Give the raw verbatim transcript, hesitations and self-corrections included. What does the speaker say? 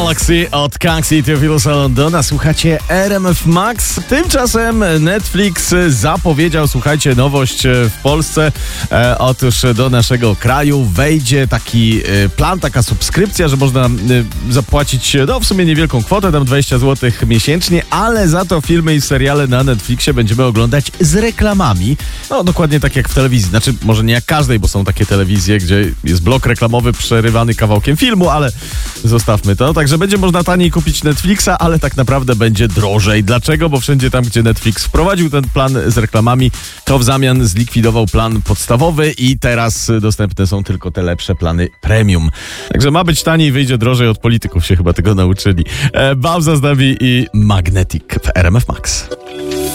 Galaxy od Kanksy i Teofilosa Londona. Słuchacie R M F Max. Tymczasem Netflix zapowiedział, słuchajcie, nowość w Polsce. E, otóż do naszego kraju wejdzie taki e, plan, taka subskrypcja, że można e, zapłacić no w sumie niewielką kwotę, tam dwadzieścia złotych miesięcznie, ale za to filmy i seriale na Netflixie będziemy oglądać z reklamami. No dokładnie tak jak w telewizji. Znaczy może nie jak każdej, bo są takie telewizje, gdzie jest blok reklamowy przerywany kawałkiem filmu, ale zostawmy to. Także będzie można taniej kupić Netflixa, ale tak naprawdę będzie drożej. Dlaczego? Bo wszędzie tam, gdzie Netflix wprowadził ten plan z reklamami, to w zamian zlikwidował plan podstawowy i teraz dostępne są tylko te lepsze plany premium. Także ma być taniej, wyjdzie drożej, od polityków się chyba tego nauczyli. E, Bauza z nami i Magnetic w R M F Max.